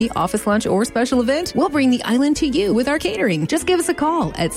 office lunch, or special event, we'll bring the island to you with our catering. Just give us a call at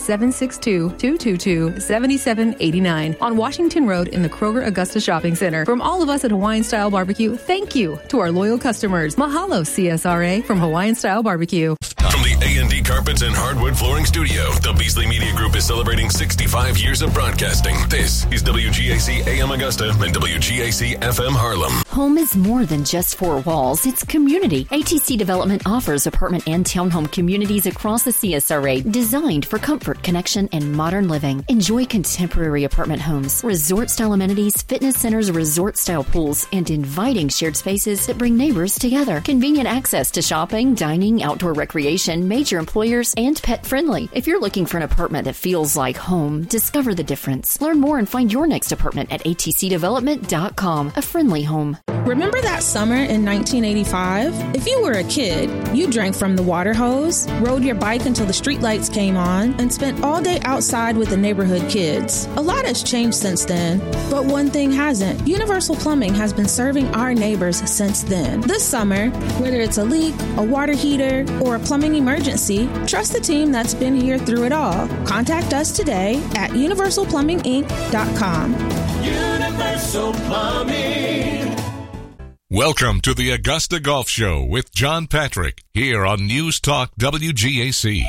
762-222-7789 on Washington Road in the Kroger Augusta Shopping Center. From all of us at Hawaiian Style Barbecue, thank you to our loyal customers. Mahalo, CSRA, from Hawaiian Style Barbecue. From the A&D Carpets and Hardwood Flooring Studio, the Beasley Media Group is celebrating 65 years of broadcasting. This is WGAC AM Augusta and WGAC FM Harlem. Home is more than just four walls. It's community. ATC Development offers apartment and townhome communities across the CSRA designed for comfort, connection, and modern living. Enjoy contemporary apartment homes, resort-style amenities, fitness centers, resort-style pools, and inviting shared spaces that bring neighbors together. Convenient access to shopping, dining, outdoor recreation, major employers, and pet-friendly. If you're looking for an apartment that feels like home, discover the difference. Learn more and find your next apartment at atcdevelopment.com. A friendly home. Remember that summer in 1985? If you were a kid, you drank from the water hose, rode your bike until the streetlights came on, and spent all day outside with the neighborhood kids. A lot has changed since then, but one thing hasn't. Universal Plumbing has been serving our neighbors since then. This summer, whether it's a leak, a water heater, or a plumbing emergency, trust the team that's been here through it all. Contact us today at universalplumbinginc.com. Universal Plumbing. Welcome to the Augusta Golf Show with John Patrick here on News Talk WGAC.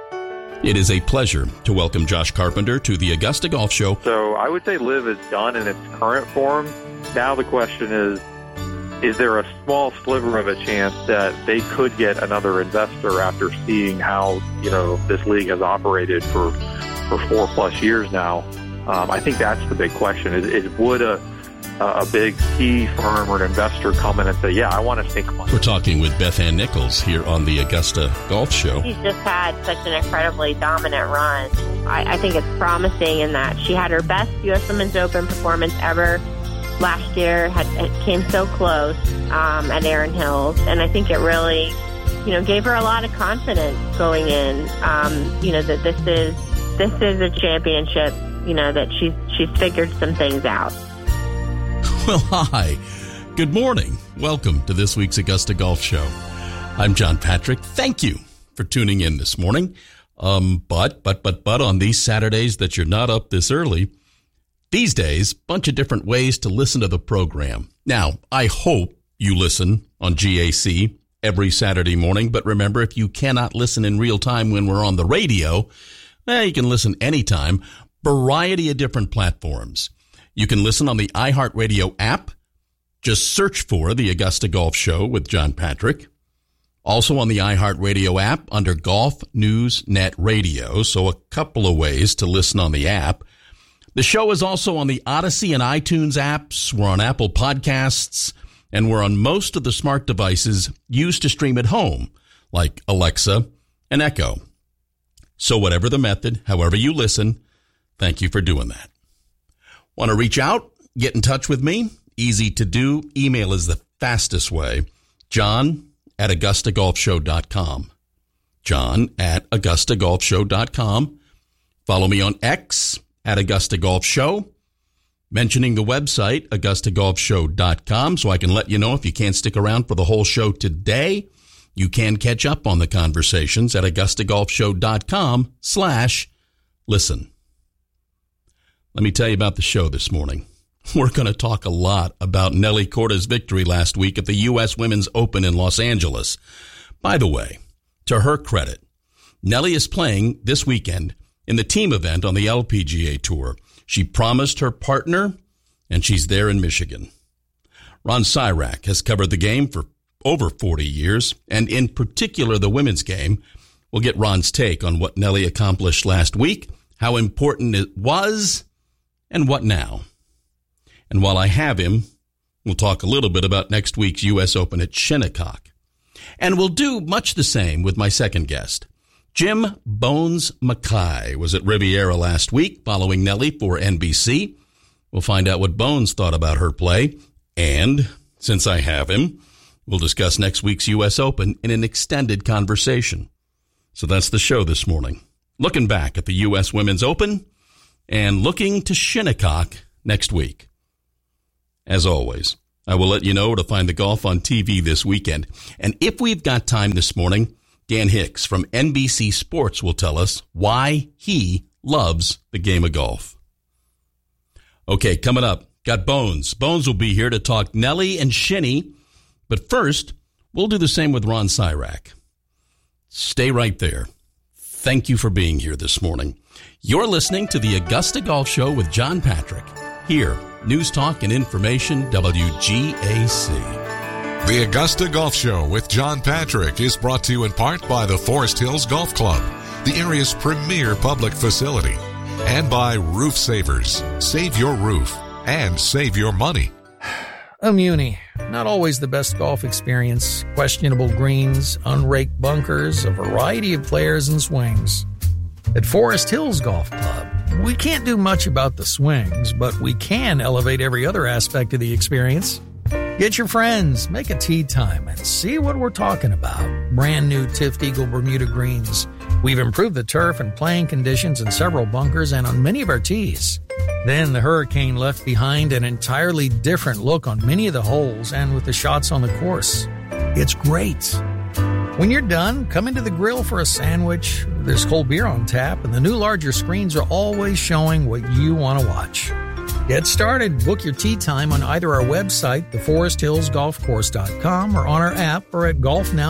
It is a pleasure to welcome Josh Carpenter to the Augusta Golf Show. So I would say LIV is done in its current form. Now the question is there a small sliver of a chance that they could get another investor after seeing how, this league has operated for 4+ years now? I think that's the big question. Would a big PE firm or an investor come in and say, yeah, I want to sink money? We're talking with Beth Ann Nichols here on the Augusta Golf Show. She's just had such an incredibly dominant run. I think it's promising in that she had her best U.S. Women's Open performance ever last year, came so close at Erin Hills, and I think it really, gave her a lot of confidence going in, that this is a championship, that she's figured some things out. Well, hi. Good morning. Welcome to this week's Augusta Golf Show. I'm John Patrick. Thank you for tuning in this morning. But on these Saturdays that you're not up this early, these days, bunch of different ways to listen to the program. Now, I hope you listen on GAC every Saturday morning, but remember, if you cannot listen in real time when we're on the radio, you can listen anytime. Variety of different platforms. You can listen on the iHeartRadio app. Just search for the Augusta Golf Show with John Patrick. Also on the iHeartRadio app under Golf News Net Radio. So a couple of ways to listen on the app. The show is also on the Odyssey and iTunes apps. We're on Apple Podcasts, and we're on most of the smart devices used to stream at home, like Alexa and Echo. So whatever the method, however you listen, thank you for doing that. Want to reach out? Get in touch with me? Easy to do. Email is the fastest way. John@AugustaGolfShow.com. John@AugustaGolfShow.com. Follow me on X @AugustaGolfShow. Mentioning the website, AugustaGolfShow.com, so I can let you know if you can't stick around for the whole show today. You can catch up on the conversations at AugustaGolfShow.com/listen. Let me tell you about the show this morning. We're going to talk a lot about Nelly Korda's victory last week at the U.S. Women's Open in Los Angeles. By the way, to her credit, Nelly is playing this weekend in the team event on the LPGA Tour. She promised her partner, and she's there in Michigan. Ron Syrak has covered the game for over 40 years, and in particular the women's game. We'll get Ron's take on what Nelly accomplished last week, how important it was, and what now? And while I have him, we'll talk a little bit about next week's U.S. Open at Shinnecock. And we'll do much the same with my second guest. Jim Bones Mackay was at Riviera last week following Nelly for NBC. We'll find out what Bones thought about her play. And since I have him, we'll discuss next week's U.S. Open in an extended conversation. So that's the show this morning. Looking back at the U.S. Women's Open and looking to Shinnecock next week. As always, I will let you know where to find the golf on TV this weekend. And if we've got time this morning, Dan Hicks from NBC Sports will tell us why he loves the game of golf. Okay, coming up, got Bones. Bones will be here to talk Nelly and Shinny. But first, we'll do the same with Ron Syrak. Stay right there. Thank you for being here this morning. You're listening to the Augusta Golf Show with John Patrick. Here, News Talk and Information, WGAC. The Augusta Golf Show with John Patrick is brought to you in part by the Forest Hills Golf Club, the area's premier public facility, and by Roof Savers. Save your roof and save your money. A Muni. Not always the best golf experience. Questionable greens, unraked bunkers, a variety of players and swings. At Forest Hills Golf Club, we can't do much about the swings, but we can elevate every other aspect of the experience. Get your friends, make a tee time, and see what we're talking about. Brand new Tift Eagle Bermuda greens. We've improved the turf and playing conditions in several bunkers and on many of our tees. Then the Hurricane left behind an entirely different look on many of the holes and with the shots on the course. It's great. When you're done, come into the grill for a sandwich. There's cold beer on tap, and the new larger screens are always showing what you want to watch. Get started. Book your tee time on either our website, theforesthillsgolfcourse.com, or on our app, or at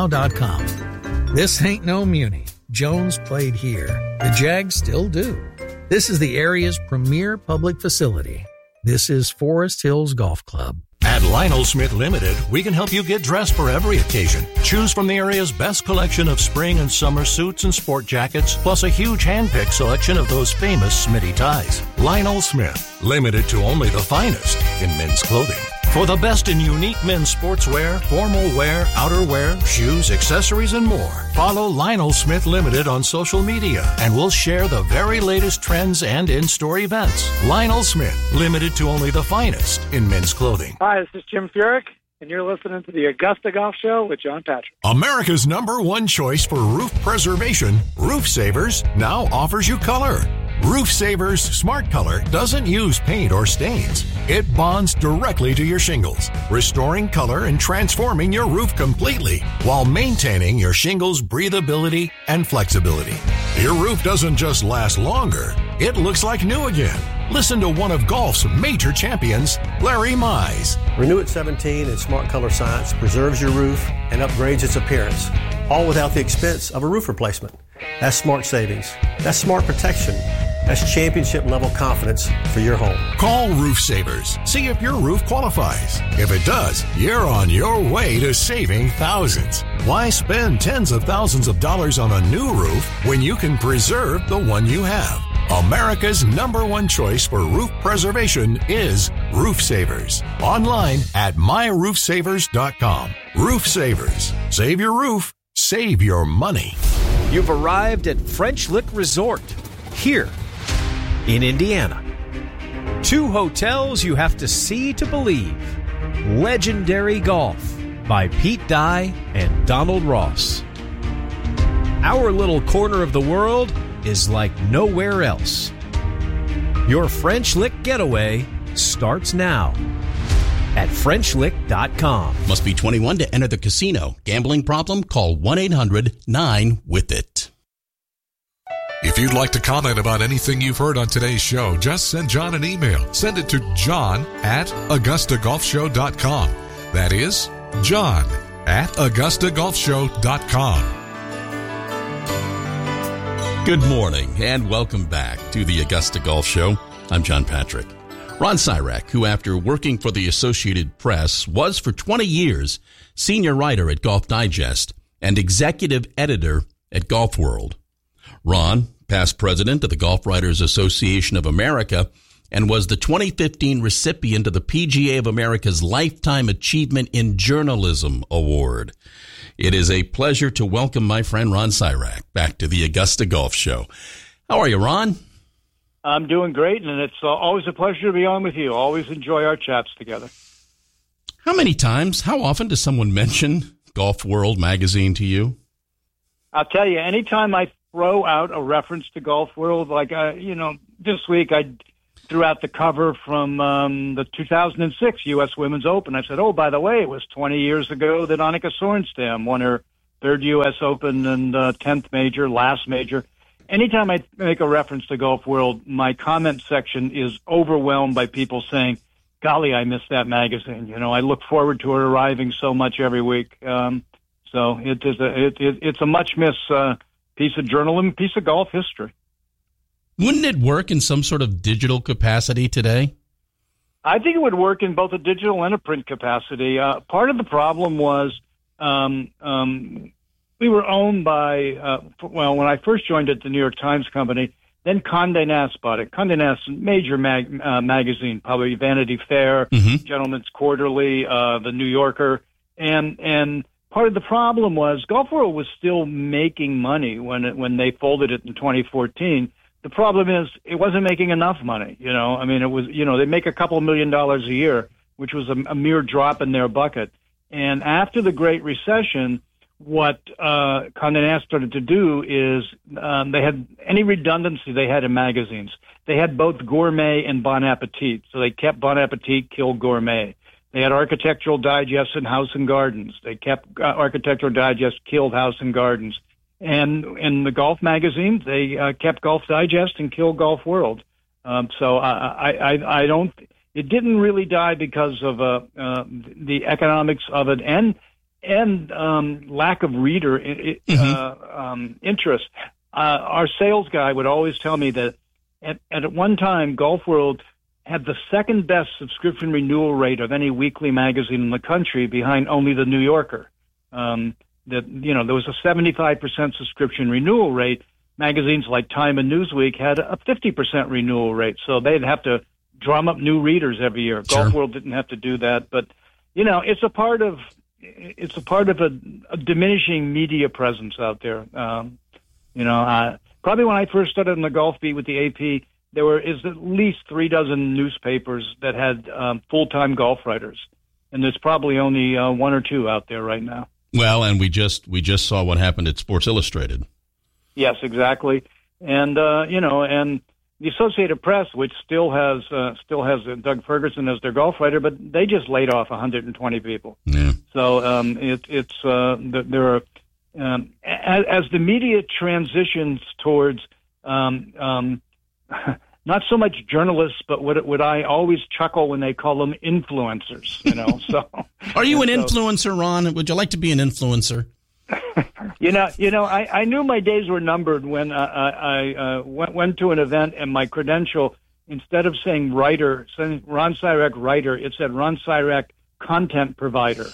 golfnow.com. This ain't no Muni. Jones played here. The Jags still do. This is the area's premier public facility. This is Forest Hills Golf Club. At Lionel Smith Limited, we can help you get dressed for every occasion. Choose from the area's best collection of spring and summer suits and sport jackets, plus a huge hand-picked selection of those famous Smitty ties. Lionel Smith, limited to only the finest in men's clothing. For the best in unique men's sportswear, formal wear, outerwear, shoes, accessories, and more, follow Lionel Smith Limited on social media, and we'll share the very latest trends and in-store events. Lionel Smith, limited to only the finest in men's clothing. Hi, this is Jim Furyk, and you're listening to the Augusta Golf Show with John Patrick. America's #1 choice for roof preservation, Roof Savers, now offers you color. Roof Savers Smart Color doesn't use paint or stains. It bonds directly to your shingles, restoring color and transforming your roof completely while maintaining your shingles' breathability and flexibility. Your roof doesn't just last longer, it looks like new again. Listen to one of golf's major champions, Larry Mize. Renew at 17 and Smart Color Science preserves your roof and upgrades its appearance, all without the expense of a roof replacement. That's smart savings. That's smart protection. That's championship-level confidence for your home. Call Roof Savers. See if your roof qualifies. If it does, you're on your way to saving thousands. Why spend tens of thousands of dollars on a new roof when you can preserve the one you have? America's #1 choice for roof preservation is Roof Savers. Online at myroofsavers.com. Roof Savers. Save your roof. Save your money. You've arrived at French Lick Resort, here in Indiana. 2 hotels you have to see to believe. Legendary Golf by Pete Dye and Donald Ross. Our little corner of the world is like nowhere else. Your French Lick getaway starts now at FrenchLick.com. Must be 21 to enter the casino. Gambling problem? Call 1-800-9-WITH-IT. If you'd like to comment about anything you've heard on today's show, just send John an email. Send it to john@AugustaGolfShow.com. That is john@AugustaGolfShow.com. Good morning and welcome back to the Augusta Golf Show. I'm John Patrick. Ron Syrak, who after working for the Associated Press was for 20 years senior writer at Golf Digest and executive editor at Golf World. Ron, past president of the Golf Writers Association of America, and was the 2015 recipient of the PGA of America's Lifetime Achievement in Journalism Award. It is a pleasure to welcome my friend Ron Syrak back to the Augusta Golf Show. How are you, Ron? I'm doing great, and it's always a pleasure to be on with you. Always enjoy our chats together. How often does someone mention Golf World magazine to you? I'll tell you, anytime I throw out a reference to Golf World, like, this week I threw out the cover from the 2006 U.S. Women's Open. I said, oh, by the way, it was 20 years ago that Annika Sorenstam won her third U.S. Open and 10th major, last major. Anytime I make a reference to Golf World, my comment section is overwhelmed by people saying, golly, I miss that magazine. You know, I look forward to it arriving so much every week. So it's a much missed piece of journalism, piece of golf history. Wouldn't it work in some sort of digital capacity today? I think it would work in both a digital and a print capacity. Part of the problem was we were owned by, when I first joined at the New York Times Company, then Condé Nast bought it. Condé Nast, major magazine, probably Vanity Fair, Gentleman's Quarterly, The New Yorker. And part of the problem was Golf World was still making money when they folded it in 2014. The problem is it wasn't making enough money. You know, I mean, it was, you know, they make a couple $1 million a year, which was a mere drop in their bucket. And after the Great Recession, what Condé Nast started to do is they had any redundancy they had in magazines. They had both Gourmet and Bon Appetit, so they kept Bon Appetit, killed Gourmet. They had Architectural Digest and House and Gardens. They kept Architectural Digest, killed House and Gardens. And in the golf magazines, they kept Golf Digest and killed Golf World. So I don't. It didn't really die because of the economics of it and lack of reader interest. Our sales guy would always tell me that at one time, Golf World had the second best subscription renewal rate of any weekly magazine in the country, behind only the New Yorker. That, you know, there was a 75% subscription renewal rate. Magazines like Time and Newsweek had a 50% renewal rate, so they'd have to drum up new readers every year. Sure. Golf World didn't have to do that, but you know, it's a part of a diminishing media presence out there. You know, probably when I first started in the Golf Beat with the AP, there is at least 36 newspapers that had full-time golf writers, and there's probably only one or two out there right now. Well, and we just saw what happened at Sports Illustrated. Yes, exactly. And you know, and the Associated Press, which still has Doug Ferguson as their golf writer, but they just laid off 120 people. Yeah. So there are as the media transitions towards not so much journalists, but what I always chuckle when they call them influencers. You know, so are you an influencer, Ron? Would you like to be an influencer? You know, I knew my days were numbered when I went to an event and my credential, instead of saying writer, saying Ron Sirek writer, it said Ron Sirek content provider.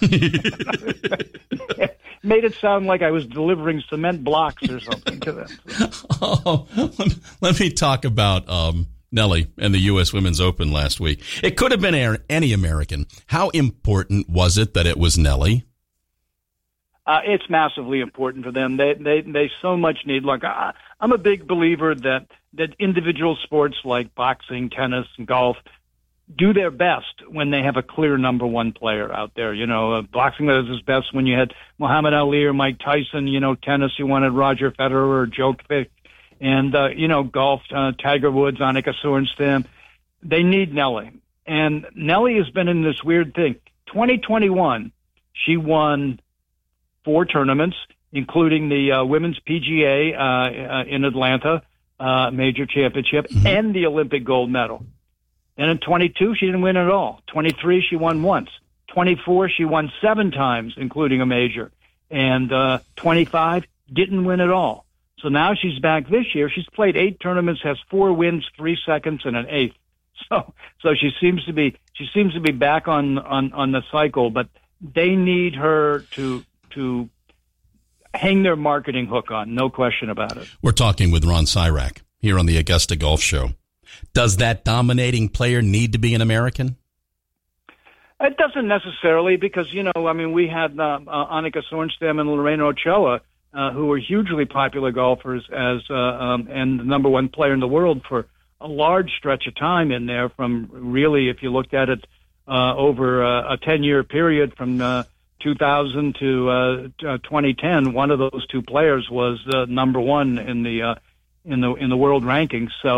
Made it sound like I was delivering cement blocks or something to them. Oh, let me talk about Nelly and the U.S. Women's Open last week. It could have been any American. How important was it that it was Nelly? It's massively important for them. They so much need luck. I'm a big believer that individual sports like boxing, tennis, and golf do their best when they have a clear number one player out there. You know, boxing does its best when you had Muhammad Ali or Mike Tyson. You know, tennis, you wanted Roger Federer or Djokovic. And, you know, golf, Tiger Woods, Annika Sorenstam. They need Nelly. And Nelly has been in this weird thing. 2021, she won 4 tournaments, including the Women's PGA in Atlanta, major championship, and the Olympic gold medal. And in 22, she didn't win at all. 23, she won once. 24, she won 7 times, including a major. And 25, didn't win at all. So now she's back this year. She's played 8 tournaments, has 4 wins, 3 seconds, and an 8th. So she seems to be back on the cycle. But they need her to hang their marketing hook on, no question about it. We're talking with Ron Sirek here on the Augusta Golf Show. Does that dominating player need to be an American? It doesn't necessarily, because, you know, I mean, we had Annika Sorenstam and Lorena Ochoa, who were hugely popular golfers and the number one player in the world for a large stretch of time in there, from really, if you looked at it over a 10-year period from 2000 to 2010, one of those 2 players was number one in the world rankings. So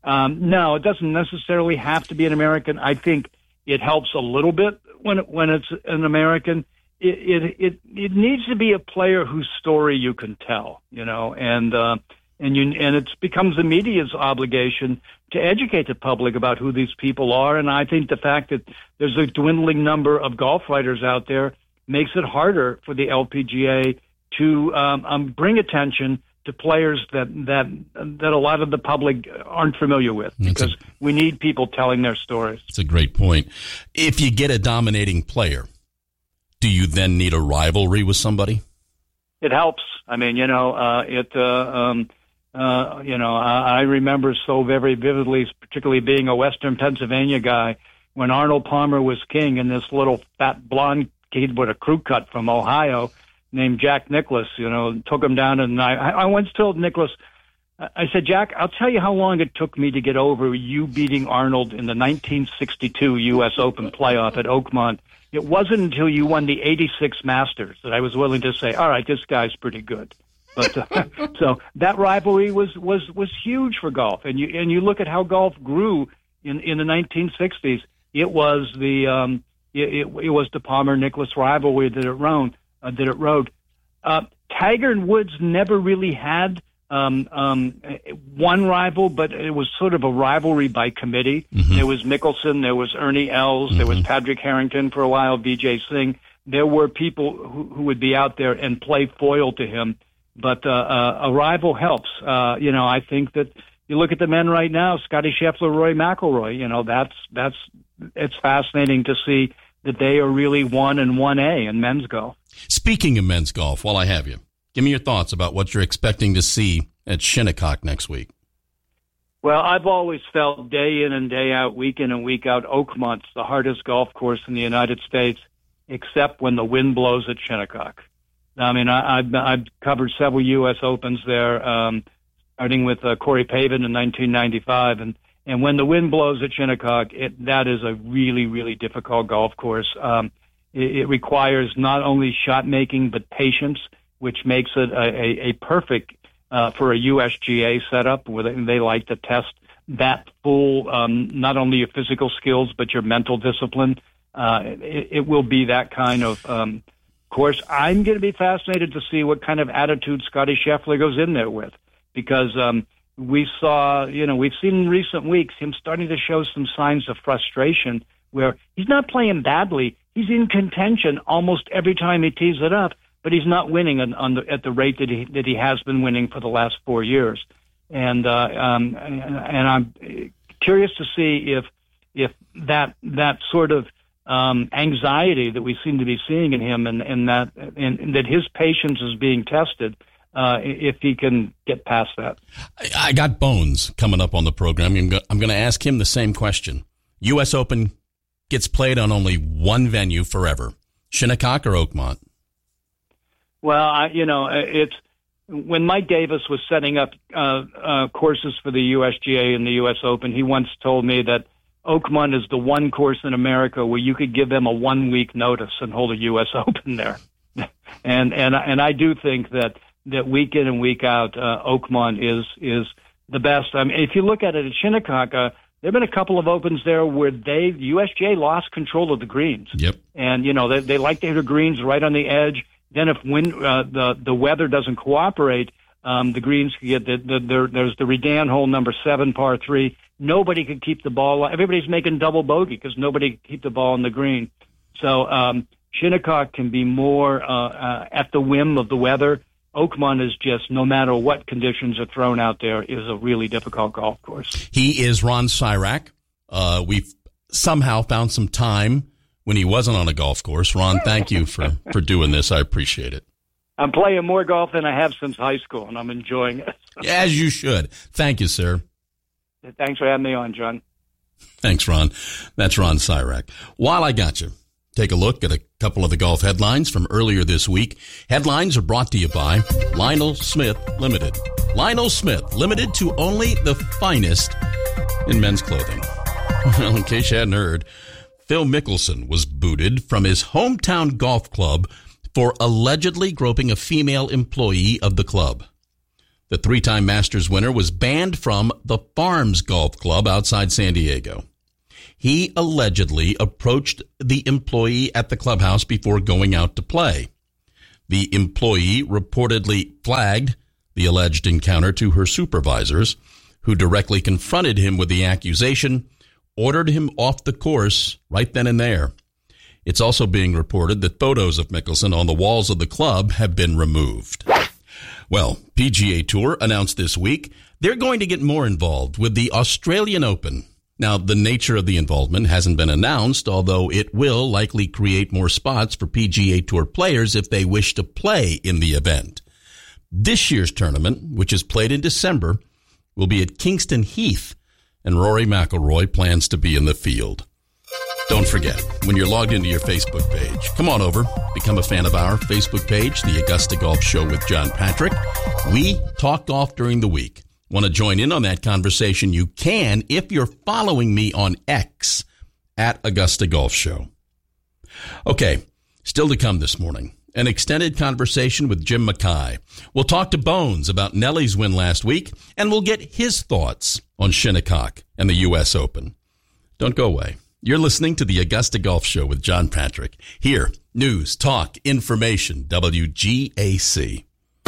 No, it doesn't necessarily have to be an American. I think it helps a little bit when it's an American. It needs to be a player whose story you can tell, and it becomes the media's obligation to educate the public about who these people are. And I think the fact that there's a dwindling number of golf writers out there makes it harder for the LPGA to bring attention to players that a lot of the public aren't familiar with, because we need people telling their stories. It's a great point. If you get a dominating player, do you then need a rivalry with somebody? It helps. I mean, I remember so very vividly, particularly being a Western Pennsylvania guy, when Arnold Palmer was king, and this little fat blonde kid with a crew cut from Ohio named Jack Nicklaus, took him down. And I once told Nicklaus, I said, Jack, I'll tell you how long it took me to get over you beating Arnold in the 1962 U.S. Open playoff at Oakmont. It wasn't until you won the 86 Masters that I was willing to say, all right, this guy's pretty good. But so that rivalry was huge for golf. And you look at how golf grew in the 1960s. It was it was the Palmer-Nicklaus rivalry that it rode. Tiger and Woods never really had one rival, but it was sort of a rivalry by committee. Mm-hmm. There was Mickelson, there was Ernie Els, there was Patrick Harrington for a while, Vijay Singh. There were people who would be out there and play foil to him. But a rival helps. I think that you look at the men right now, Scottie Scheffler, Rory McIlroy. It's fascinating to see that they are really 1 and 1A in men's golf. Speaking of men's golf, while I have you, give me your thoughts about what you're expecting to see at Shinnecock next week. Well, I've always felt day in and day out, week in and week out, Oakmont's the hardest golf course in the United States, except when the wind blows at Shinnecock. I mean, I've covered several U.S. Opens there, starting with Corey Pavin in 1995, and when the wind blows at Shinnecock, that is a really, really difficult golf course. It requires not only shot making but patience, which makes it a perfect for a USGA setup, where they like to test that full, not only your physical skills but your mental discipline. It will be that kind of course. I'm going to be fascinated to see what kind of attitude Scottie Scheffler goes in there with, because we've seen in recent weeks him starting to show some signs of frustration where he's not playing badly. He's in contention almost every time he tees it up, but he's not winning at the rate that he has been winning for the last 4 years. And I'm curious to see if that sort of anxiety that we seem to be seeing in him, and that his patience is being tested, if he can get past that. I got Bones coming up on the program. I'm going to ask him the same question. U.S. Open gets played on only one venue forever, Shinnecock or Oakmont? Well, it's when Mike Davis was setting up courses for the USGA and the U.S. Open, he once told me that Oakmont is the one course in America where you could give them a 1 week notice and hold a U.S. Open there. and I do think that week in and week out, Oakmont is the best. I mean, if you look at it at Shinnecock, there have been a couple of Opens there where USGA lost control of the greens. Yep. And, they like to hit the greens right on the edge. Then if the weather doesn't cooperate, the greens can get there's the Redan hole number 7, par 3. Nobody could keep the ball. Everybody's making double bogey because nobody can keep the ball on the green. So Shinnecock can be more at the whim of the weather. Oakmont is just, no matter what conditions are thrown out there, is a really difficult golf course. He is Ron Syrak. We've somehow found some time when he wasn't on a golf course. Ron, thank you for doing this. I appreciate it. I'm playing more golf than I have since high school, and I'm enjoying it. As you should. Thank you, sir. Thanks for having me on, John. Thanks, Ron. That's Ron Syrak. While I got you, take a look at a couple of the golf headlines from earlier this week. Headlines are brought to you by Lionel Smith Limited. Lionel Smith Limited, to only the finest in men's clothing. Well, in case you hadn't heard, Phil Mickelson was booted from his hometown golf club for allegedly groping a female employee of the club. The three-time Masters winner was banned from the Farms Golf Club outside San Diego. He allegedly approached the employee at the clubhouse before going out to play. The employee reportedly flagged the alleged encounter to her supervisors, who directly confronted him with the accusation, ordered him off the course right then and there. It's also being reported that photos of Mickelson on the walls of the club have been removed. Well, PGA Tour announced this week they're going to get more involved with the Australian Open. Now, the nature of the involvement hasn't been announced, although it will likely create more spots for PGA Tour players if they wish to play in the event. This year's tournament, which is played in December, will be at Kingston Heath, and Rory McIlroy plans to be in the field. Don't forget, when you're logged into your Facebook page, come on over, become a fan of our Facebook page, The Augusta Golf Show with John Patrick. We talk golf during the week. Want to join in on that conversation? You can if you're following me on X at Augusta Golf Show. Okay, still to come this morning, an extended conversation with Jim Mackay. We'll talk to Bones about Nellie's win last week, and we'll get his thoughts on Shinnecock and the U.S. Open. Don't go away. You're listening to the Augusta Golf Show with John Patrick. Here, news, talk, information, WGAC.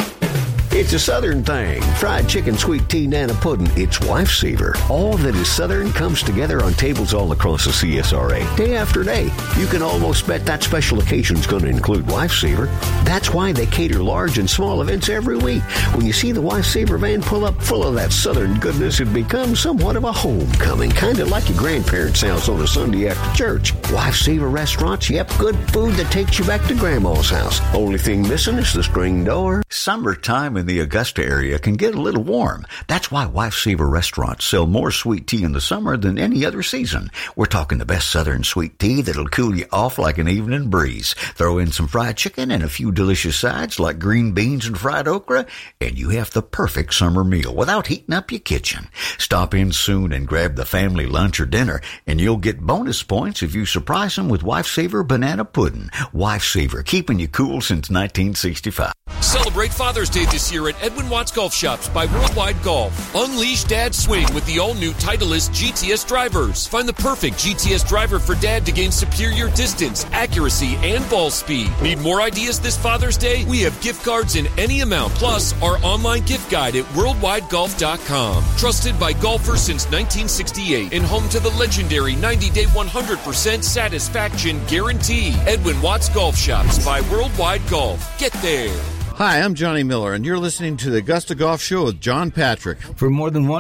It's a Southern thing. Fried chicken, sweet tea, nana pudding. It's Lifesaver. All that is Southern comes together on tables all across the CSRA. Day after day. You can almost bet that special occasion's going to include Lifesaver. That's why they cater large and small events every week. When you see the Lifesaver van pull up full of that Southern goodness, it becomes somewhat of a homecoming. Kind of like your grandparents' house on a Sunday after church. Lifesaver restaurants, yep, good food that takes you back to Grandma's house. Only thing missing is the screen door. Summertime in the Augusta area can get a little warm. That's why Lifesaver restaurants sell more sweet tea in the summer than any other season. We're talking the best Southern sweet tea that'll cool you off like an evening breeze. Throw in some fried chicken and a few delicious sides like green beans and fried okra, and you have the perfect summer meal without heating up your kitchen. Stop in soon and grab the family lunch or dinner, and you'll get bonus points if you surprise them with Lifesaver banana pudding. Lifesaver, keeping you cool since 1965. Celebrate Father's Day this year at Edwin Watts Golf Shops by Worldwide Golf. Unleash Dad's swing with the all-new Titleist GTS drivers. Find the perfect GTS driver for Dad to gain superior distance, accuracy, and ball speed. Need more ideas this Father's Day? We have gift cards in any amount, plus our online gift guide at worldwidegolf.com. Trusted by golfers since 1968 and home to the legendary 90-day 100% satisfaction guarantee. Edwin Watts Golf Shops by Worldwide Golf. Get there. Hi, I'm Johnny Miller, and you're listening to the Augusta Golf Show with John Patrick. For more than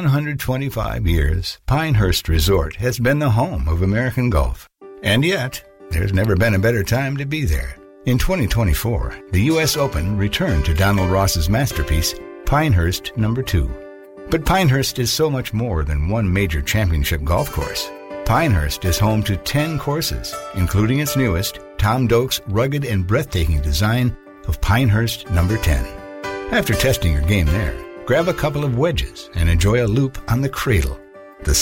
125 years, Pinehurst Resort has been the home of American golf. And yet, there's never been a better time to be there. In 2024, the U.S. Open returned to Donald Ross's masterpiece, Pinehurst No. 2. But Pinehurst is so much more than one major championship golf course. Pinehurst is home to 10 courses, including its newest, Tom Doak's rugged and breathtaking design of Pinehurst No. 10. After testing your game there, grab a couple of wedges and enjoy a loop on the Cradle, the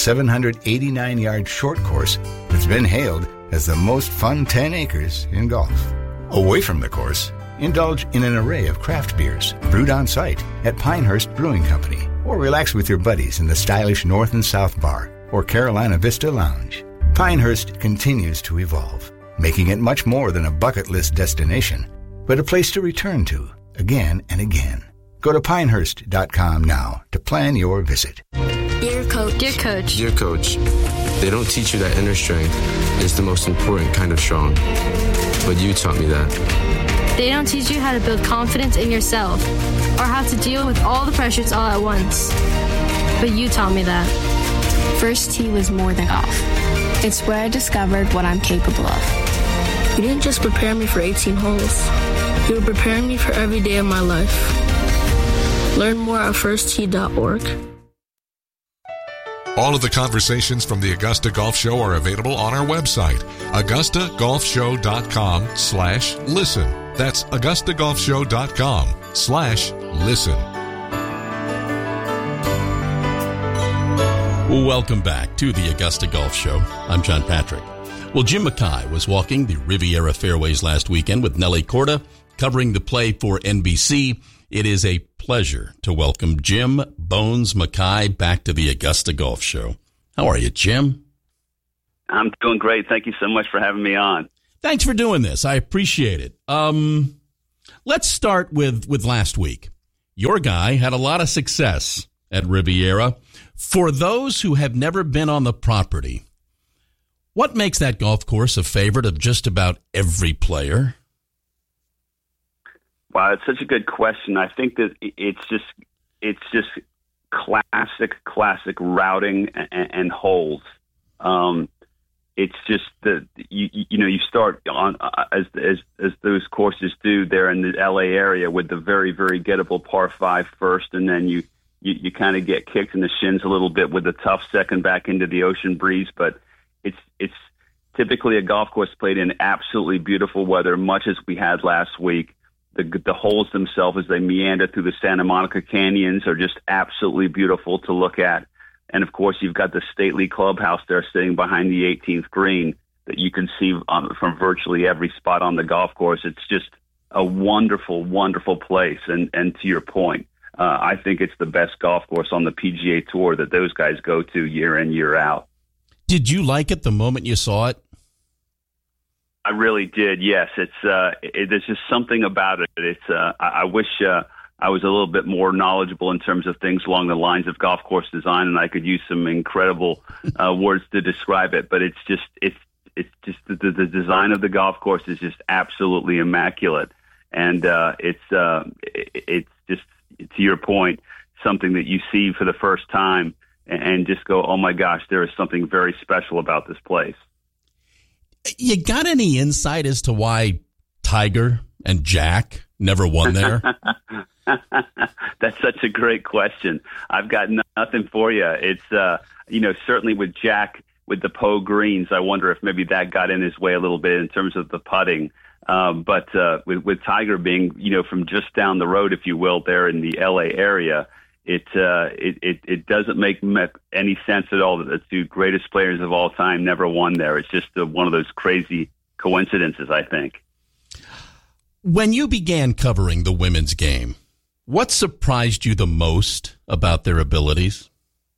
789-yard short course that's been hailed as the most fun 10 acres in golf. Away from the course, indulge in an array of craft beers brewed on site at Pinehurst Brewing Company, or relax with your buddies in the stylish North and South Bar or Carolina Vista Lounge. Pinehurst continues to evolve, making it much more than a bucket list destination, but a place to return to again and again. Go to Pinehurst.com now to plan your visit. Dear Coach. Dear Coach. Dear Coach, they don't teach you that inner strength is the most important kind of strong. But you taught me that. They don't teach you how to build confidence in yourself or how to deal with all the pressures all at once. But you taught me that. First tee was more than golf. It's where I discovered what I'm capable of. You didn't just prepare me for 18 holes. You were preparing me for every day of my life. Learn more at firsttee.org. All of the conversations from the Augusta Golf Show are available on our website, AugustaGolfShow.com/listen. That's AugustaGolfShow.com/listen. Welcome back to the Augusta Golf Show. I'm John Patrick. Well, Jim Mackay was walking the Riviera fairways last weekend with Nellie Corda, covering the play for NBC. It is a pleasure to welcome Jim Bones Mackay back to the Augusta Golf Show. How are you, Jim? I'm doing great. Thank you so much for having me on. Thanks for doing this. I appreciate it. Let's start with last week. Your guy had a lot of success at Riviera. For those who have never been on the property, what makes that golf course a favorite of just about every player? Wow, it's such a good question. I think that it's just classic routing and holes. It's just that you start on as those courses do there in the LA area with the very, very gettable par 5 first, and then you kind of get kicked in the shins a little bit with a tough second back into the ocean breeze. But it's typically a golf course played in absolutely beautiful weather, much as we had last week. The holes themselves, as they meander through the Santa Monica canyons, are just absolutely beautiful to look at. And, of course, you've got the stately clubhouse there sitting behind the 18th green that you can see from virtually every spot on the golf course. It's just a wonderful, wonderful place. And to your point, I think it's the best golf course on the PGA Tour that those guys go to year in, year out. Did you like it the moment you saw it? I really did, yes. There's just something about it. I wish I was a little bit more knowledgeable in terms of things along the lines of golf course design, and I could use some incredible words to describe it. But it's just the design of the golf course is just absolutely immaculate, and it's just, to your point, something that you see for the first time and just go, oh my gosh, there is something very special about this place. You got any insight as to why Tiger and Jack never won there? That's such a great question. I've got nothing for you. It's, certainly with Jack, with the Poe greens, I wonder if maybe that got in his way a little bit in terms of the putting. But with Tiger being, from just down the road, if you will, there in the LA area, it doesn't make any sense at all that the two greatest players of all time never won there. It's just one of those crazy coincidences, I think. When you began covering the women's game, what surprised you the most about their abilities?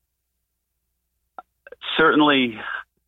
Certainly,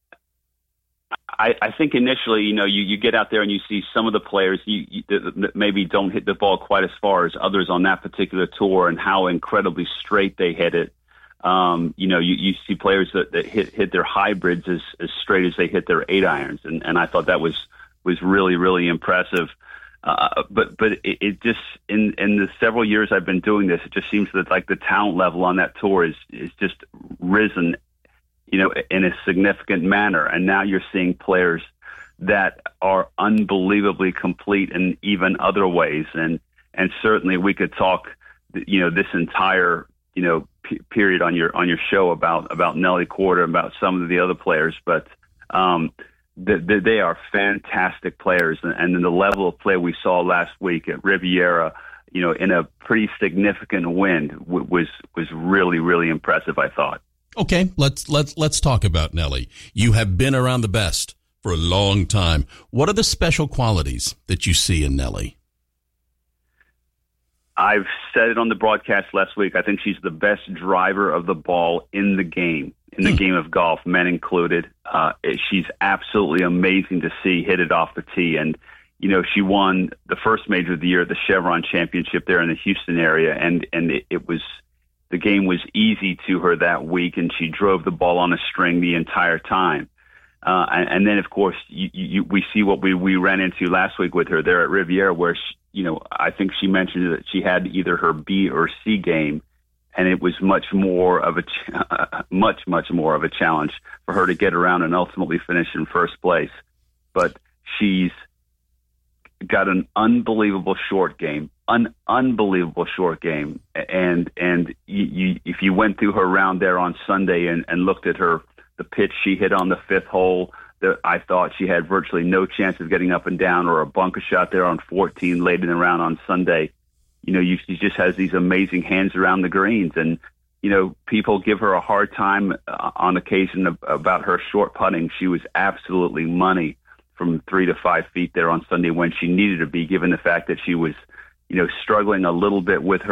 I think initially, you get out there and you see some of the players that maybe don't hit the ball quite as far as others on that particular tour, and how incredibly straight they hit it. You see players that hit their hybrids as straight as they hit their 8-irons, and I thought that was really, really impressive. But it just in the several years I've been doing this, it just seems that like the talent level on that tour is just risen, in a significant manner. And now you're seeing players that are unbelievably complete in even other ways. And certainly we could talk, this entire, period on your show about Nelly Korda, about some of the other players, but, they are fantastic players, and the level of play we saw last week at Riviera, in a pretty significant win, was really, really impressive, I thought. Okay, let's talk about Nelly. You have been around the best for a long time. What are the special qualities that you see in Nelly? I've said it on the broadcast last week. I think she's the best driver of the ball in the game. In the game of golf, men included. She's absolutely amazing to see hit it off the tee. And, she won the first major of the year at the Chevron Championship there in the Houston area. And the game was easy to her that week, and she drove the ball on a string the entire time. And then, of course, we see what we ran into last week with her there at Riviera, where, I think she mentioned that she had either her B or C game. And it was much more of a challenge for her to get around and ultimately finish in first place. But she's got an unbelievable short game, And if you went through her round there on Sunday and looked at her, the pitch she hit on the 5th hole, I thought she had virtually no chance of getting up and down, or a bunker shot there on 14 late in the round on Sunday. She just has these amazing hands around the greens, and, people give her a hard time on occasion about her short putting. She was absolutely money from 3 to 5 feet there on Sunday when she needed to be, given the fact that she was, struggling a little bit with her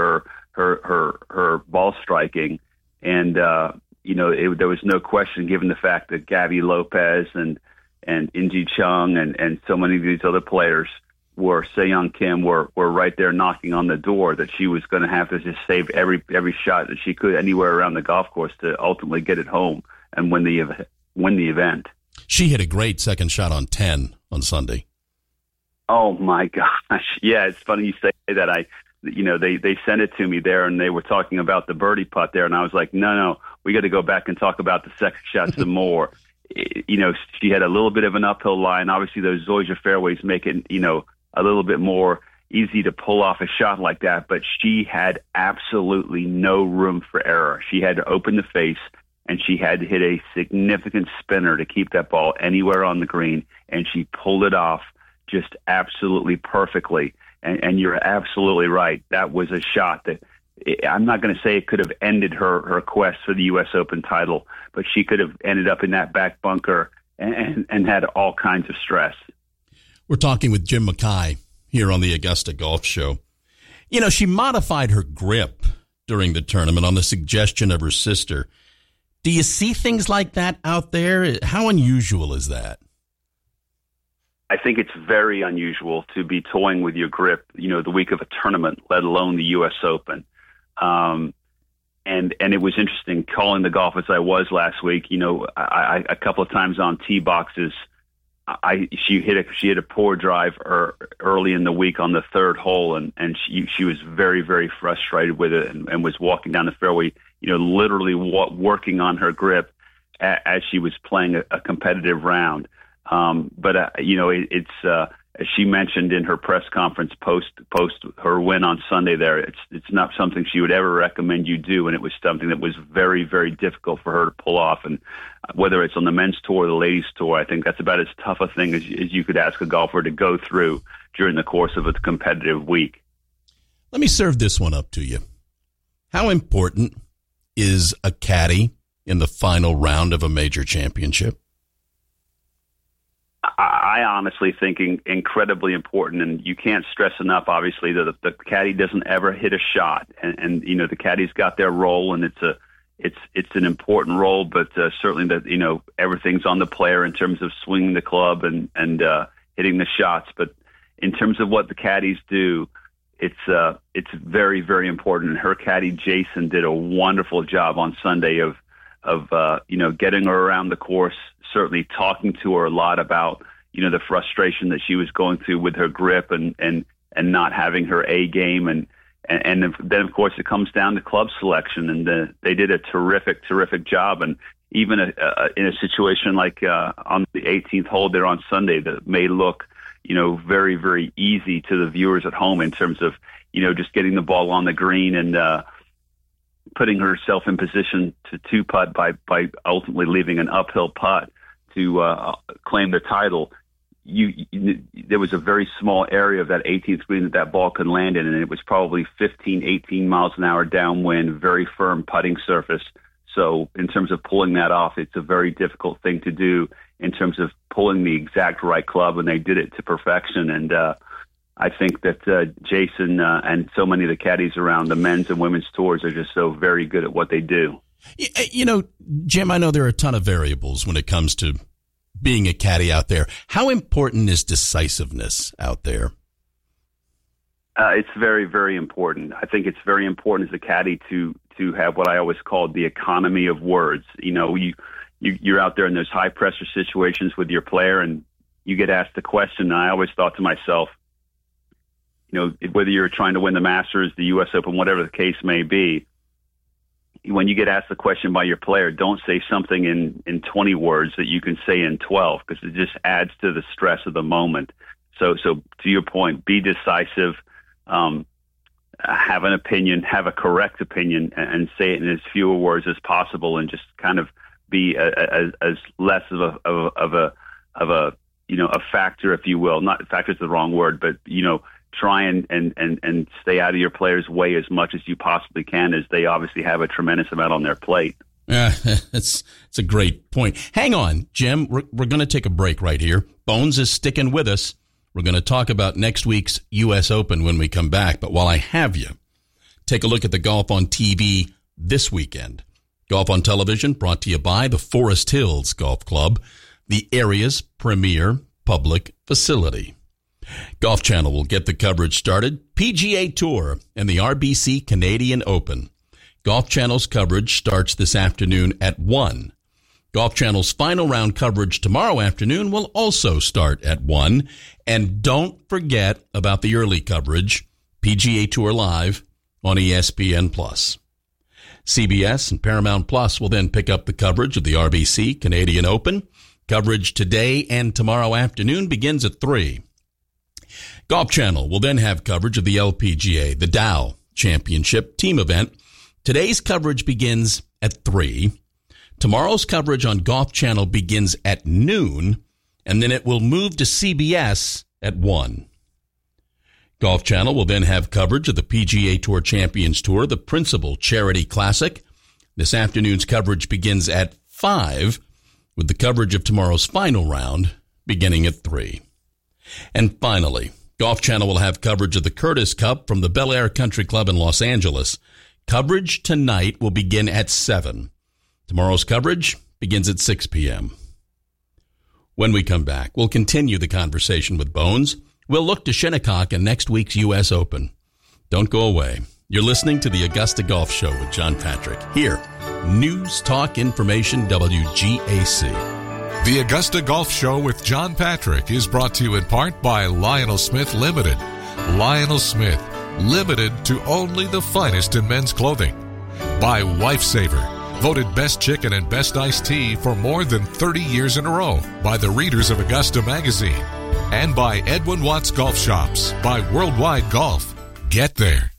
her ball striking. And, there was no question, given the fact that Gabby Lopez and Inji Chung and so many of these other players Se-Young Kim were right there knocking on the door, that she was going to have to just save every shot that she could anywhere around the golf course to ultimately get it home and win the event. She hit a great second shot on 10 on Sunday. Oh my gosh. Yeah, it's funny you say that. They sent it to me there, and they were talking about the birdie putt there, and I was like, no, we got to go back and talk about the second shot some more. She had a little bit of an uphill line. Obviously, those Zoysia fairways make it, a little bit more easy to pull off a shot like that, but she had absolutely no room for error. She had to open the face, and she had to hit a significant spinner to keep that ball anywhere on the green, and she pulled it off just absolutely perfectly. And you're absolutely right. That was a shot that I'm not going to say it could have ended her quest for the U.S. Open title, but she could have ended up in that back bunker and had all kinds of stress. We're talking with Jim Mackay here on the Augusta Golf Show. She modified her grip during the tournament on the suggestion of her sister. Do you see things like that out there? How unusual is that? I think it's very unusual to be toying with your grip, the week of a tournament, let alone the U.S. Open. And it was interesting calling the golf as I was last week. I a couple of times on tee boxes, she hit a poor drive early in the week on the third hole, and she was very, very frustrated with it and was walking down the fairway, literally working on her grip as she was playing a competitive round. It's as she mentioned in her press conference post her win on Sunday there, it's not something she would ever recommend you do, and it was something that was very, very difficult for her to pull off. And whether it's on the men's tour or the ladies' tour, I think that's about as tough a thing as you could ask a golfer to go through during the course of a competitive week. Let me serve this one up to you. How important is a caddy in the final round of a major championship? I honestly think incredibly important, and you can't stress enough, obviously, that the caddy doesn't ever hit a shot, and the caddy's got their role, and it's an important role, but certainly that everything's on the player in terms of swinging the club and hitting the shots. But in terms of what the caddies do, it's very, very important. And her caddy Jason did a wonderful job on Sunday of getting her around the course, certainly talking to her a lot about, the frustration that she was going through with her grip and not having her A game. And then, of course, it comes down to club selection, and they did a terrific, terrific job. And even in a situation like on the 18th hole there on Sunday that may look, very, very easy to the viewers at home in terms of, just getting the ball on the green and putting herself in position to two-putt by ultimately leaving an uphill putt to claim the title. There was a very small area of that 18th green that ball could land in, and it was probably 15, 18 miles an hour downwind, very firm putting surface. So in terms of pulling that off, it's a very difficult thing to do in terms of pulling the exact right club, and they did it to perfection. And I think that Jason and so many of the caddies around the men's and women's tours are just so very good at what they do. Jim, I know there are a ton of variables when it comes to being a caddy out there. How important is decisiveness out there? It's very, very important. I think it's very important as a caddy to have what I always called the economy of words. You're out there in those high pressure situations with your player, and you get asked a question. And I always thought to myself, whether you're trying to win the Masters, the U.S. Open, whatever the case may be, when you get asked a question by your player, don't say something in 20 words that you can say in 12, because it just adds to the stress of the moment. So to your point, be decisive, have an opinion, have a correct opinion, and say it in as fewer words as possible, and just kind of be as less of a factor, if you will. Not factor is the wrong word, but try and stay out of your player's way as much as you possibly can, as they obviously have a tremendous amount on their plate. Yeah, it's a great point. Hang on, Jim. We're going to take a break right here. Bones is sticking with us. We're going to talk about next week's U.S. Open when we come back. But while I have you, Take a look at the golf on TV this weekend. Golf on Television brought to you by the Forest Hills Golf Club, the area's premier public facility. Golf Channel will get the coverage started. PGA Tour and the RBC Canadian Open. Golf Channel's coverage starts this afternoon at 1. Golf Channel's final round coverage tomorrow afternoon will also start at 1. And don't forget about the early coverage, PGA Tour Live on ESPN+. CBS and Paramount Plus will then pick up the coverage of the RBC Canadian Open. Coverage today and tomorrow afternoon begins at 3. Golf Channel will then have coverage of the LPGA, the Dow Championship team event. Today's coverage begins at 3. Tomorrow's coverage on Golf Channel begins at noon, and then it will move to CBS at 1. Golf Channel will then have coverage of the PGA Tour Champions Tour, the Principal Charity Classic. This afternoon's coverage begins at 5, with the coverage of tomorrow's final round beginning at 3. And finally, Golf Channel will have coverage of the Curtis Cup from the Bel Air Country Club in Los Angeles. Coverage tonight will begin at 7. Tomorrow's coverage begins at 6 p.m. When we come back, we'll continue the conversation with Bones. We'll look to Shinnecock and next week's U.S. Open. Don't go away. You're listening to the Augusta Golf Show with John Patrick. Here, News Talk Information WGAC. The Augusta Golf Show with John Patrick is brought to you in part by Lionel Smith Limited. Lionel Smith, limited to only the finest in men's clothing. By Lifesaver, voted best chicken and best iced tea for more than 30 years in a row by the readers of Augusta Magazine. And by Edwin Watts Golf Shops, by Worldwide Golf. Get there.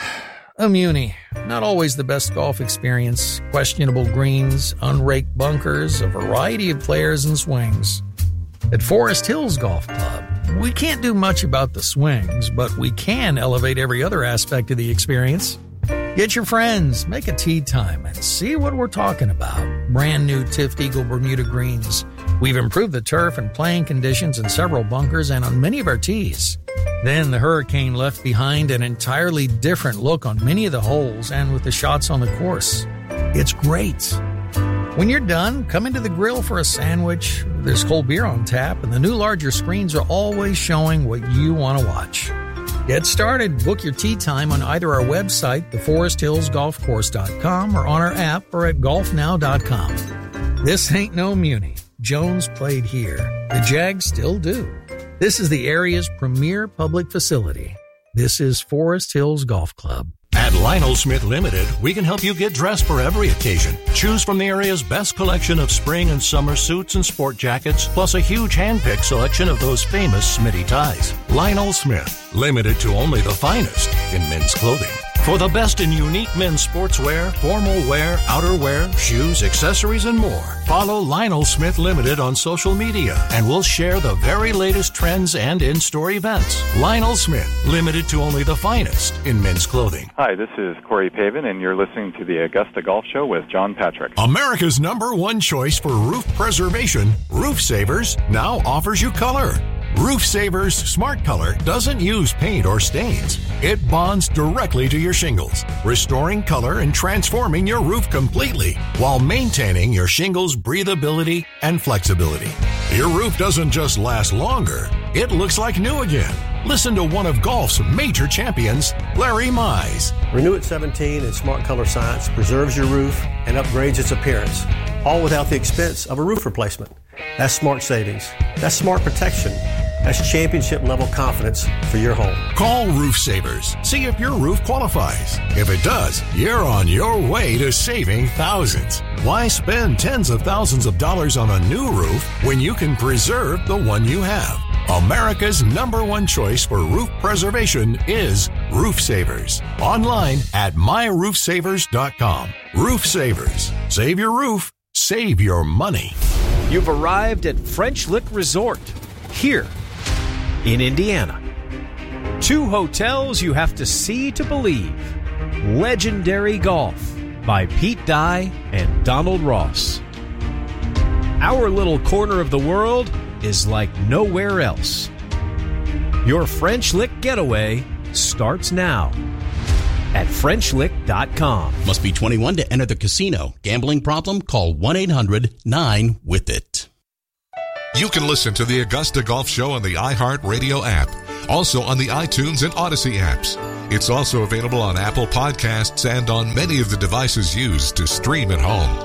Muni, not always the best golf experience, questionable greens, unraked bunkers, a variety of players and swings. At Forest Hills Golf Club, we can't do much about the swings, but we can elevate every other aspect of the experience. Get your friends, make a tee time, and see what we're talking about. Brand new Tift Eagle Bermuda greens. We've improved the turf and playing conditions in several bunkers and on many of our tees. Then the Hurricane left behind an entirely different look on many of the holes and with the shots on the course. It's great. When you're done, come into the grill for a sandwich. There's cold beer on tap, and the new larger screens are always showing what you want to watch. Get started. Book your tee time on either our website, theforesthillsgolfcourse.com, or on our app or at golfnow.com. This ain't no Muni. Jones played here. The Jags still do. This is the area's premier public facility. This is Forest Hills Golf Club. At Lionel Smith Limited, we can help you get dressed for every occasion. Choose from the area's best collection of spring and summer suits and sport jackets, plus a huge hand-picked selection of those famous Smitty ties. Lionel Smith, limited to only the finest in men's clothing. For the best in unique men's sportswear, formal wear, outerwear, shoes, accessories, and more, follow Lionel Smith Limited on social media, and we'll share the very latest trends and in-store events. Lionel Smith, limited to only the finest in men's clothing. Hi, this is Corey Pavin, and you're listening to the Augusta Golf Show with John Patrick. America's #1 choice for roof preservation, Roof Savers, now offers you color. Roof Savers Smart Color doesn't use paint or stains. It bonds directly to your shingles, restoring color and transforming your roof completely while maintaining your shingles' breathability and flexibility. Your roof doesn't just last longer, it looks like new again. Listen to one of golf's major champions, Larry Mize. Renew at 17 and Smart Color Science preserves your roof and upgrades its appearance, all without the expense of a roof replacement. That's smart savings. That's smart protection. That's championship-level confidence for your home. Call Roof Savers. See if your roof qualifies. If it does, you're on your way to saving thousands. Why spend tens of thousands of dollars on a new roof when you can preserve the one you have? America's #1 choice for roof preservation is Roof Savers. Online at myroofsavers.com. Roof Savers. Save your roof. Save your money. You've arrived at French Lick Resort, here in Indiana. 2 hotels you have to see to believe. Legendary Golf by Pete Dye and Donald Ross. Our little corner of the world is like nowhere else. Your French Lick getaway starts now. at FrenchLick.com. Must be 21 to enter the casino. Gambling problem? Call 1-800-9-WITH-IT. You can listen to the Augusta Golf Show on the iHeartRadio app, also on the iTunes and Odyssey apps. It's also available on Apple Podcasts and on many of the devices used to stream at home.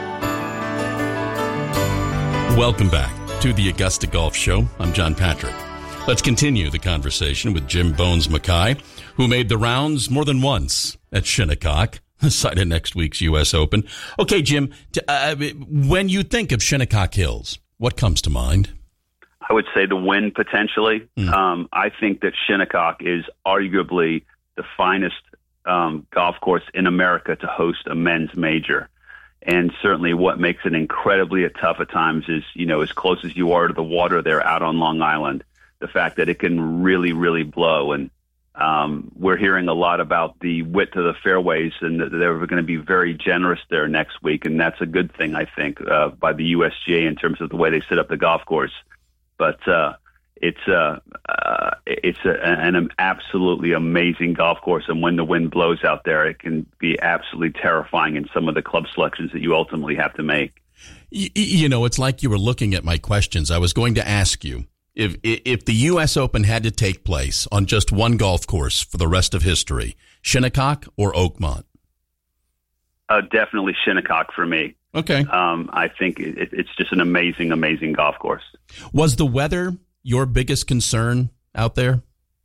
Welcome back to the Augusta Golf Show. I'm John Patrick. Let's continue the conversation with Jim Bones Mackay, who made the rounds more than once at Shinnecock, the site of next week's U.S. Open. Okay, Jim, when you think of Shinnecock Hills, what comes to mind? I would say the win, potentially. I think that Shinnecock is arguably the finest golf course in America to host a men's major. And certainly what makes it incredibly tough at times is, as close as you are to the water there out on Long Island, the fact that it can really, really blow. And we're hearing a lot about the width of the fairways, and that they're going to be very generous there next week. And that's a good thing, I think, by the USGA in terms of the way they set up the golf course. But it's an absolutely amazing golf course. And when the wind blows out there, it can be absolutely terrifying in some of the club selections that you ultimately have to make. It's like you were looking at my questions. I was going to ask you, if the U.S. Open had to take place on just one golf course for the rest of history, Shinnecock or Oakmont? Definitely Shinnecock for me. Okay. I think it's just an amazing, amazing golf course. Was the weather your biggest concern out there?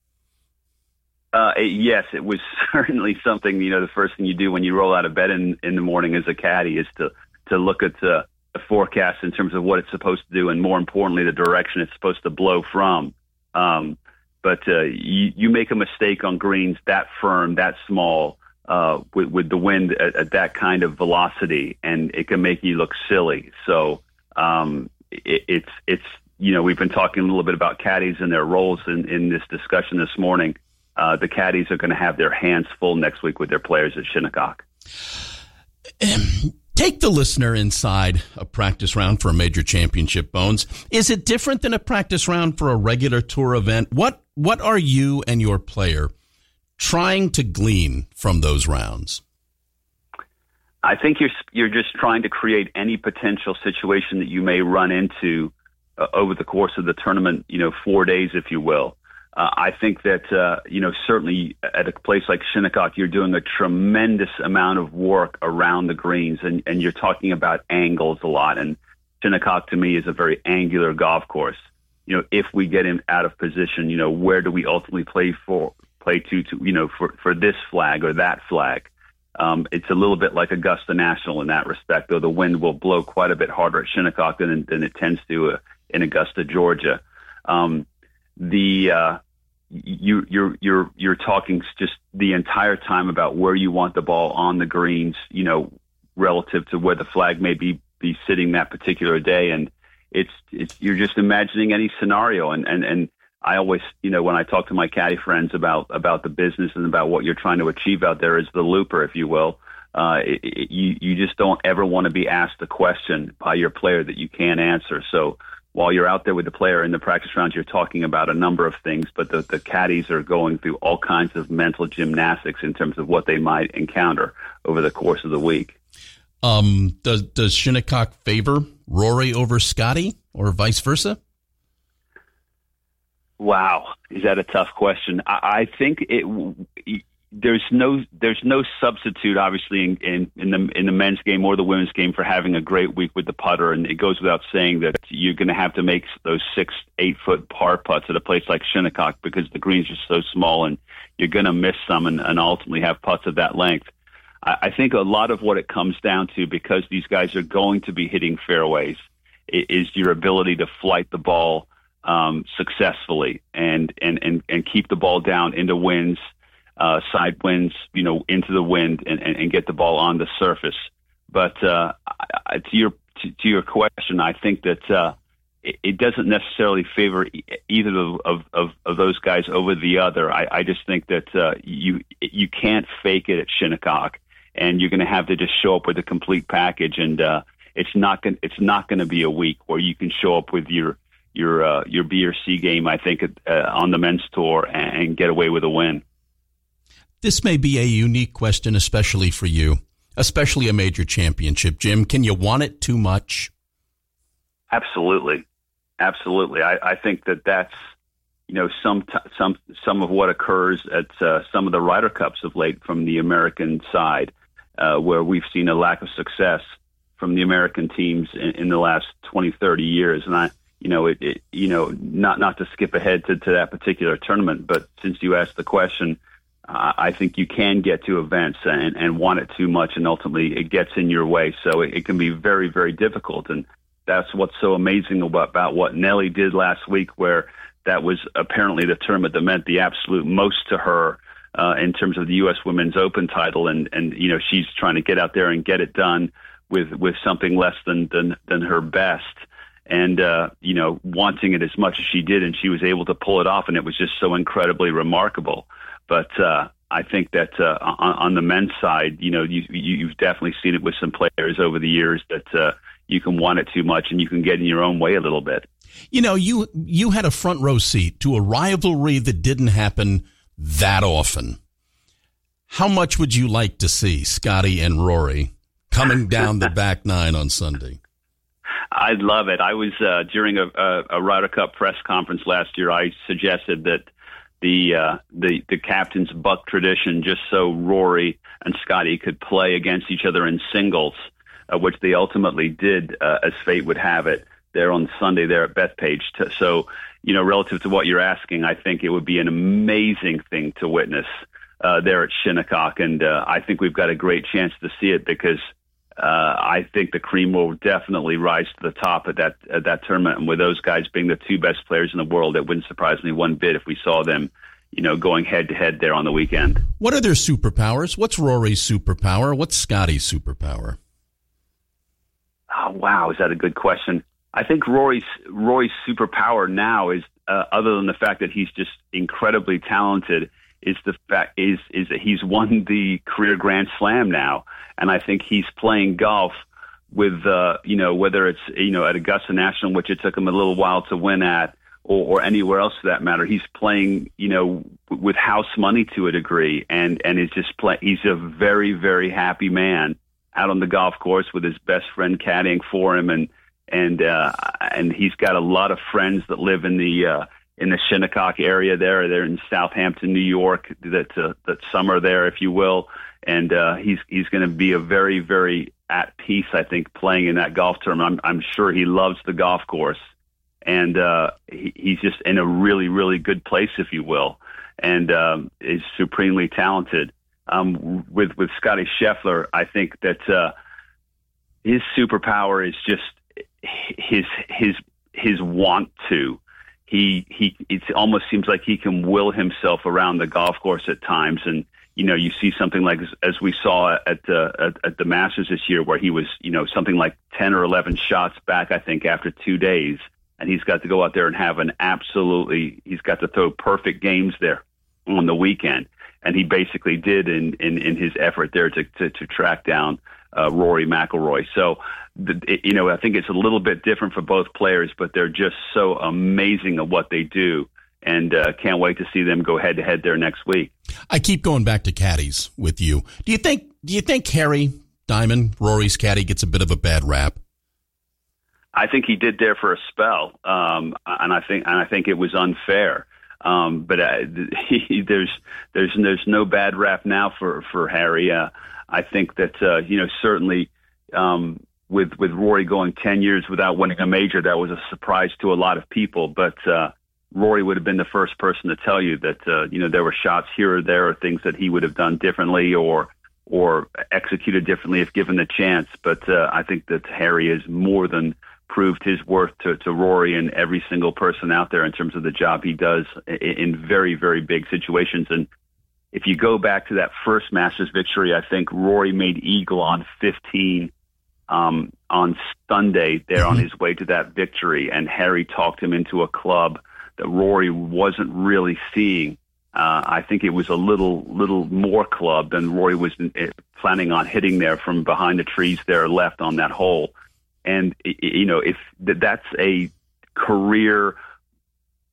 Yes, it was certainly something. The first thing you do when you roll out of bed in the morning as a caddy is to look at the forecast in terms of what it's supposed to do, and more importantly, the direction it's supposed to blow from. But you make a mistake on greens that firm, that small, with the wind at that kind of velocity, and it can make you look silly. So it's we've been talking a little bit about caddies and their roles in this discussion this morning. The caddies are going to have their hands full next week with their players at Shinnecock. Take the listener inside a practice round for a major championship, Bones. Is it different than a practice round for a regular tour event? What are you and your player trying to glean from those rounds? I think you're just trying to create any potential situation that you may run into over the course of the tournament, 4 days, if you will. I think that, certainly at a place like Shinnecock, you're doing a tremendous amount of work around the greens, and you're talking about angles a lot. And Shinnecock, to me, is a very angular golf course. If we get him out of position, where do we ultimately play to for this flag or that flag? It's a little bit like Augusta National in that respect, though the wind will blow quite a bit harder at Shinnecock than it tends to in Augusta, Georgia. You're talking just the entire time about where you want the ball on the greens, relative to where the flag may be sitting that particular day, and it's you're just imagining any scenario, and I always, when I talk to my caddy friends about the business and about what you're trying to achieve out there, is the looper, if you will. You just don't ever want to be asked a question by your player that you can't answer. So while you're out there with the player in the practice rounds, you're talking about a number of things, but the caddies are going through all kinds of mental gymnastics in terms of what they might encounter over the course of the week. Does Shinnecock favor Rory over Scotty or vice versa? Wow, is that a tough question? I think there's no substitute, obviously, in the men's game or the women's game for having a great week with the putter. And it goes without saying that you're going to have to make those 6-8 foot par putts at a place like Shinnecock because the greens are so small, and you're going to miss some and ultimately have putts of that length. I think a lot of what it comes down to, because these guys are going to be hitting fairways, is your ability to flight the ball successfully and keep the ball down into winds, side winds, into the wind, and get the ball on the surface. But to your question, I think that it doesn't necessarily favor either of those guys over the other. I just think that you can't fake it at Shinnecock, and you're going to have to just show up with a complete package. And it's not going to be a week where you can show up with your B or C game, I think, on the men's tour and get away with a win. This may be a unique question, especially for you, especially a major championship. Jim, can you want it too much? Absolutely. I think that's, some of what occurs at some of the Ryder Cups of late from the American side, where we've seen a lack of success from the American teams in the last 20, 30 years. And not to skip ahead to that particular tournament, but since you asked the question, I think you can get to events and want it too much, and ultimately it gets in your way. So it can be very, very difficult. And that's what's so amazing about what Nelly did last week, where that was apparently the tournament that meant the absolute most to her in terms of the U.S. Women's Open title. And she's trying to get out there and get it done with something less than her best. And, wanting it as much as she did, and she was able to pull it off, and it was just so incredibly remarkable. But I think that on the men's side, you've definitely seen it with some players over the years that you can want it too much and you can get in your own way a little bit. You had a front row seat to a rivalry that didn't happen that often. How much would you like to see Scotty and Rory coming down the back nine on Sunday? I'd love it. I was during a Ryder Cup press conference last year. I suggested that the captain's buck tradition, just so Rory and Scotty could play against each other in singles, which they ultimately did, as fate would have it, there on Sunday there at Bethpage. So, relative to what you're asking, I think it would be an amazing thing to witness there at Shinnecock, and I think we've got a great chance to see it because I think the cream will definitely rise to the top at that tournament. And with those guys being the two best players in the world, it wouldn't surprise me one bit if we saw them, going head to head there on the weekend. What are their superpowers? What's Rory's superpower? What's Scotty's superpower? Oh, wow. Is that a good question? I think Rory's superpower now is, other than the fact that he's just incredibly talented, is that he's won the career Grand Slam now. And I think he's playing golf with, whether it's, at Augusta National, which it took him a little while to win at, or anywhere else for that matter. He's playing, with house money to a degree, and is just he's a very, very happy man out on the golf course with his best friend caddying for him. And he's got a lot of friends that live in the Shinnecock area there. They're in Southampton, New York, that summer there, if you will. And he's going to be a very, very at peace, I think, playing in that golf tournament. I'm sure he loves the golf course, and he's just in a really, really good place, if you will, and is supremely talented. With Scotty Scheffler, I think that his superpower is just his want to. It almost seems like he can will himself around the golf course at times, and you see something like as we saw at the Masters this year, where he was something like 10 or 11 shots back, I think, after 2 days, and he's got to go out there and have he's got to throw perfect games there on the weekend, and he basically did in his effort there to track down Rory McIlroy. So, I think it's a little bit different for both players, but they're just so amazing at what they do, and can't wait to see them go head to head there next week. I keep going back to caddies with you. Do you think Harry Diamond, Rory's caddy, gets a bit of a bad rap? I think he did there for a spell, and I think it was unfair. But there's no bad rap now for Harry. I think that certainly with Rory going 10 years without winning a major, that was a surprise to a lot of people. But Rory would have been the first person to tell you that there were shots here or there, or things that he would have done differently or executed differently if given the chance. But I think that Harry has more than proved his worth to Rory and every single person out there in terms of the job he does in very, very big situations. And if you go back to that first Masters victory, I think Rory made eagle on 15 on Sunday there on his way to that victory, and Harry talked him into a club that Rory wasn't really seeing. I think it was a little more club than Rory was planning on hitting there from behind the trees there left on that hole. And, if that's a career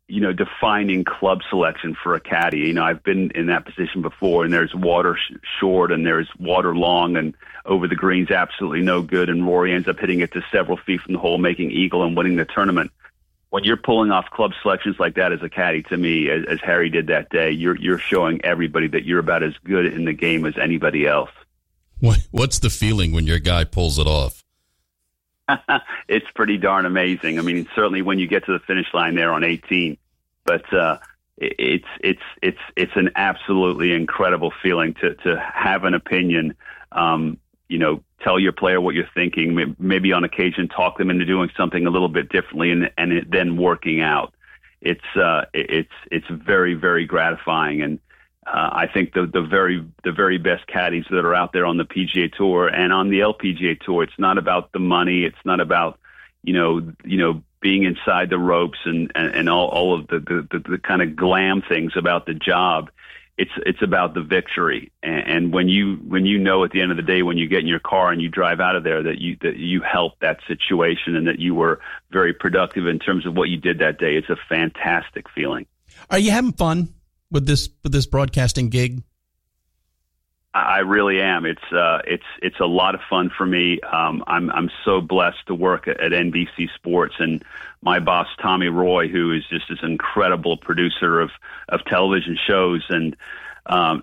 defining club selection for a caddy. I've been in that position before, and there's water short and there's water long, and over the greens absolutely no good, and Rory ends up hitting it to several feet from the hole, making eagle and winning the tournament. When you're pulling off club selections like that as a caddy, to me, as Harry did that day, you're showing everybody that you're about as good in the game as anybody else. What's the feeling when your guy pulls it off? It's pretty darn amazing. I mean, certainly when you get to the finish line there on 18, but it's an absolutely incredible feeling to have an opinion. Tell your player what you're thinking. Maybe on occasion talk them into doing something a little bit differently, and it then working out. It's very, very gratifying, and I think the very best caddies that are out there on the PGA Tour and on the LPGA Tour, it's not about the money. It's not about being inside the ropes and all of the kind of glam things about the job. It's about the victory. And when you know at the end of the day, when you get in your car and you drive out of there, that you helped that situation and that you were very productive in terms of what you did that day, it's a fantastic feeling. Are you having fun with this broadcasting gig? I really am. It's a lot of fun for me. I'm so blessed to work at NBC Sports, and my boss Tommy Roy, who is just this incredible producer of television shows, and I'm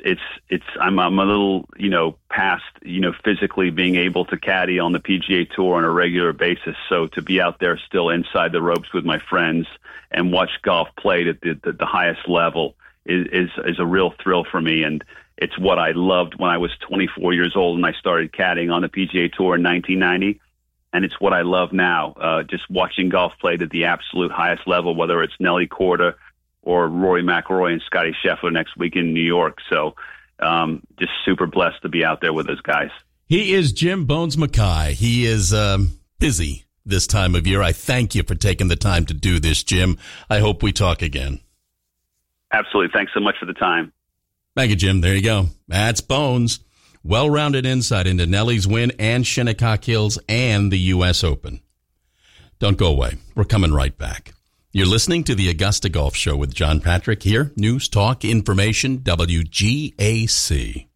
a little past physically being able to caddy on the PGA Tour on a regular basis. So to be out there still inside the ropes with my friends and watch golf played at the highest level is a real thrill for me, and it's what I loved when I was 24 years old and I started caddying on the PGA Tour in 1990. And it's what I love now, just watching golf played at the absolute highest level, whether it's Nelly Korda or Rory McIlroy and Scotty Scheffler next week in New York. So just super blessed to be out there with those guys. He is Jim Bones Mackay. He is busy this time of year. I thank you for taking the time to do this, Jim. I hope we talk again. Absolutely. Thanks so much for the time. Thank you, Jim. There you go. That's Bones. Well-rounded insight into Nelly's win and Shinnecock Hills and the U.S. Open. Don't go away. We're coming right back. You're listening to the Augusta Golf Show with John Patrick here. News, talk, information, WGAC.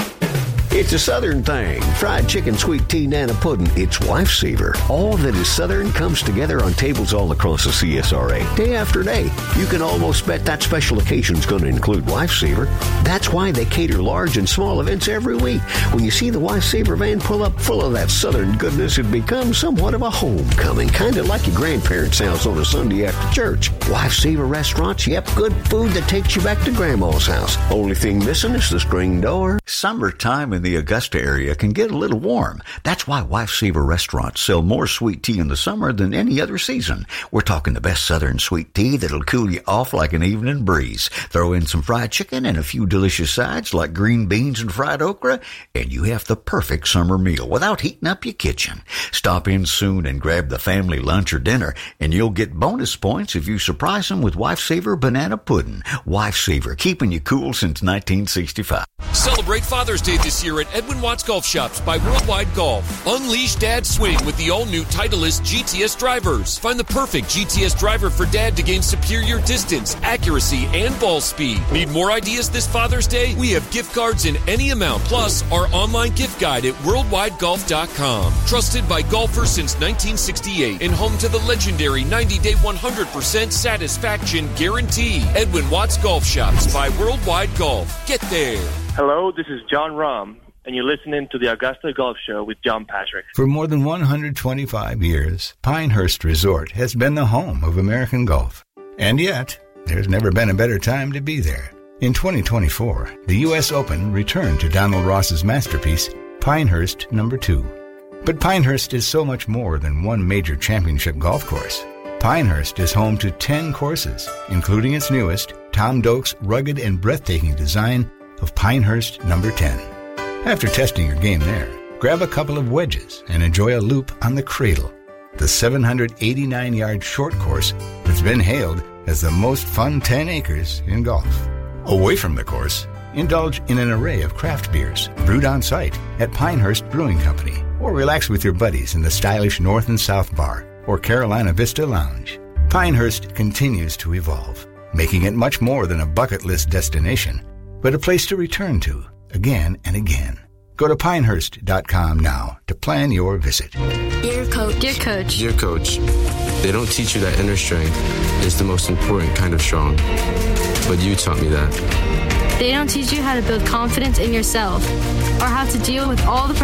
It's a Southern thing. Fried chicken, sweet tea, nana pudding. It's Lifesaver. All that is Southern comes together on tables all across the CSRA. Day after day, you can almost bet that special occasion's going to include Lifesaver. That's why they cater large and small events every week. When you see the Lifesaver van pull up full of that Southern goodness, it becomes somewhat of a homecoming, kind of like your grandparents' house on a Sunday after church. Lifesaver restaurants, yep, good food that takes you back to Grandma's house. Only thing missing is the screen door. Summertime in the Augusta area can get a little warm. That's why Lifesaver restaurants sell more sweet tea in the summer than any other season. We're talking the best Southern sweet tea that'll cool you off like an evening breeze. Throw in some fried chicken and a few delicious sides like green beans and fried okra, and you have the perfect summer meal without heating up your kitchen. Stop in soon and grab the family lunch or dinner, and you'll get bonus points if you surprise them with Lifesaver banana pudding. Lifesaver, keeping you cool since 1965. Celebrate Father's Day this year at Edwin Watts Golf Shops by Worldwide Golf. Unleash Dad's swing with the all-new Titleist GTS drivers. Find the perfect GTS driver for Dad to gain superior distance, accuracy, and ball speed. Need more ideas this Father's Day? We have gift cards in any amount, plus our online gift guide at worldwidegolf.com. Trusted by golfers since 1968 and home to the legendary 90-day 100% satisfaction guarantee. Edwin Watts Golf Shops by Worldwide Golf. Get there. Hello, this is John Rahm, and you're listening to the Augusta Golf Show with John Patrick. For more than 125 years, Pinehurst Resort has been the home of American golf. And yet, there's never been a better time to be there. In 2024, the U.S. Open returned to Donald Ross's masterpiece, Pinehurst No. 2. But Pinehurst is so much more than one major championship golf course. Pinehurst is home to 10 courses, including its newest, Tom Doak's rugged and breathtaking design of Pinehurst No. 10. After testing your game there, grab a couple of wedges and enjoy a loop on the Cradle, the 789-yard short course that's been hailed as the most fun 10 acres in golf. Away from the course, indulge in an array of craft beers brewed on site at Pinehurst Brewing Company, or relax with your buddies in the stylish North and South Bar or Carolina Vista Lounge. Pinehurst continues to evolve, making it much more than a bucket list destination, but a place to return to again and again. Go to pinehurst.com now to plan your visit. Dear Coach. Dear Coach. Dear Coach, they don't teach you that inner strength is the most important kind of strong, but you taught me that. They don't teach you how to build confidence in yourself or how to deal with all the